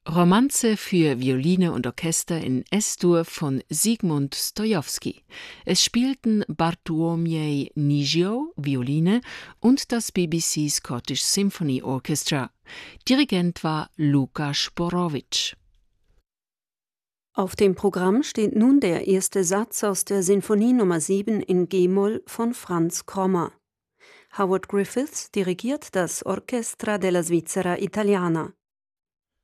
Romanze für Violine und Orchester in S-Dur von Zygmunt Stojowski. Es spielten Bartłomiej Nizio, Violine, und das BBC Scottish Symphony Orchestra. Dirigent war Luka Sporowicz. Auf dem Programm steht nun der erste Satz aus der Sinfonie Nummer 7 in G-Moll von Franz Krommer. Howard Griffiths dirigiert das Orchestra della Svizzera Italiana.